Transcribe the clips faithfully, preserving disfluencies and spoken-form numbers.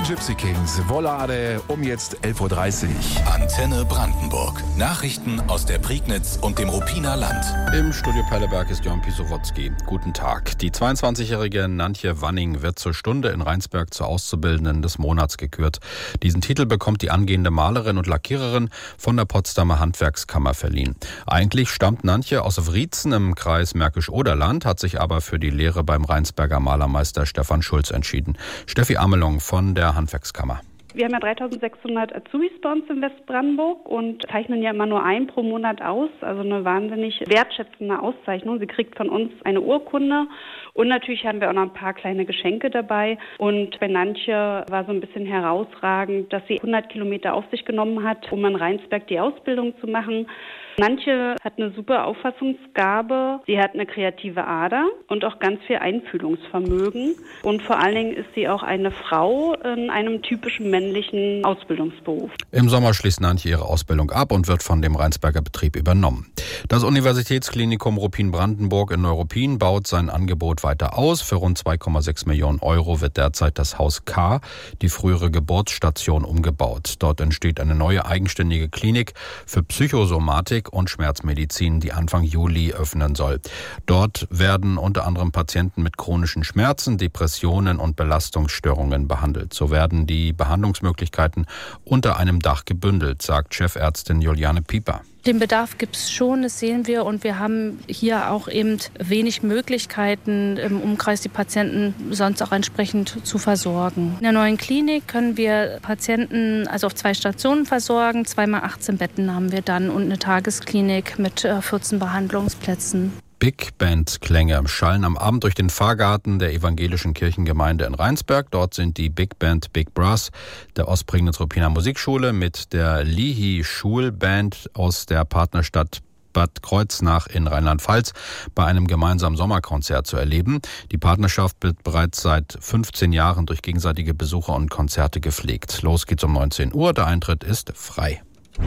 Gypsy Kings, Volare, um jetzt elf Uhr dreißig. Antenne Brandenburg. Nachrichten aus der Prignitz und dem Ruppiner Land. Im Studio Perleberg ist Jörn Pisowotzki. Guten Tag. Die zweiundzwanzigjährige Nantje Wanning wird zur Stunde in Rheinsberg zur Auszubildenden des Monats gekürt. Diesen Titel bekommt die angehende Malerin und Lackiererin von der Potsdamer Handwerkskammer verliehen. Eigentlich stammt Nantje aus Wriezen im Kreis Märkisch-Oderland, hat sich aber für die Lehre beim Rheinsberger Malermeister Stefan Schulz entschieden. Steffi Amelung von der Handwerkskammer. Wir haben ja dreitausendsechshundert Azubis bei uns in Westbrandenburg und zeichnen ja immer nur einen pro Monat aus. Also eine wahnsinnig wertschätzende Auszeichnung. Sie kriegt von uns eine Urkunde und natürlich haben wir auch noch ein paar kleine Geschenke dabei. Und bei Nantje war so ein bisschen herausragend, dass sie hundert Kilometer auf sich genommen hat, um in Rheinsberg die Ausbildung zu machen. Nantje hat eine super Auffassungsgabe, sie hat eine kreative Ader und auch ganz viel Einfühlungsvermögen. Und vor allen Dingen ist sie auch eine Frau in einem typischen männlichen Ausbildungsberuf. Im Sommer schließt Nantje ihre Ausbildung ab und wird von dem Rheinsberger Betrieb übernommen. Das Universitätsklinikum Ruppin-Brandenburg in Neuruppin baut sein Angebot weiter aus. Für rund zwei Komma sechs Millionen Euro wird derzeit das Haus K, die frühere Geburtsstation, umgebaut. Dort entsteht eine neue eigenständige Klinik für Psychosomatik und Schmerzmedizin, die Anfang Juli öffnen soll. Dort werden unter anderem Patienten mit chronischen Schmerzen, Depressionen und Belastungsstörungen behandelt. So werden die Behandlungsmöglichkeiten unter einem Dach gebündelt, sagt Chefärztin Juliane Pieper. Den Bedarf gibt es schon, das sehen wir, und wir haben hier auch eben wenig Möglichkeiten im Umkreis, die Patienten sonst auch entsprechend zu versorgen. In der neuen Klinik können wir Patienten also auf zwei Stationen versorgen, zweimal achtzehn Betten haben wir dann und eine Tagesklinik mit vierzehn Behandlungsplätzen. Big Band Klänge schallen am Abend durch den Fahrgarten der evangelischen Kirchengemeinde in Rheinsberg. Dort sind die Big Band Big Brass der Ostprignitz-Ruppiner Musikschule mit der Lihi Schulband aus der Partnerstadt Bad Kreuznach in Rheinland-Pfalz bei einem gemeinsamen Sommerkonzert zu erleben. Die Partnerschaft wird bereits seit fünfzehn Jahren durch gegenseitige Besuche und Konzerte gepflegt. Los geht's um neunzehn Uhr. Der Eintritt ist frei.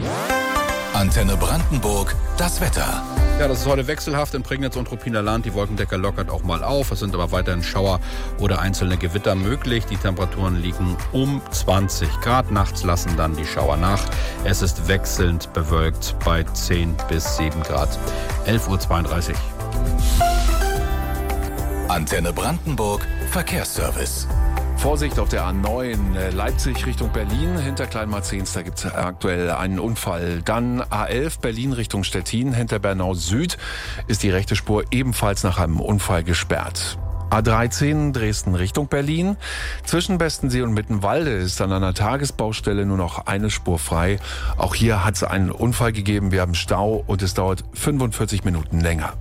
Antenne Brandenburg, das Wetter. Ja, das ist heute wechselhaft in Prignitz und Ruppiner Land. Die Wolkendecke lockert auch mal auf. Es sind aber weiterhin Schauer oder einzelne Gewitter möglich. Die Temperaturen liegen um zwanzig Grad. Nachts lassen dann die Schauer nach. Es ist wechselnd bewölkt bei zehn bis sieben Grad. elf Uhr zweiunddreißig. Antenne Brandenburg, Verkehrsservice. Vorsicht auf der A neun Leipzig Richtung Berlin. Hinter Kleinmarzens, da gibt es aktuell einen Unfall. Dann A elf Berlin Richtung Stettin. Hinter Bernau Süd ist die rechte Spur ebenfalls nach einem Unfall gesperrt. A dreizehn Dresden Richtung Berlin. Zwischen Bestensee und Mittenwalde ist an einer Tagesbaustelle nur noch eine Spur frei. Auch hier hat es einen Unfall gegeben. Wir haben Stau und es dauert fünfundvierzig Minuten länger.